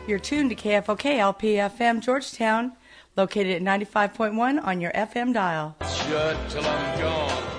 You're tuned to KFOK LP-FM Georgetown, located at 95.1 on your FM dial. Shut till I'm gone.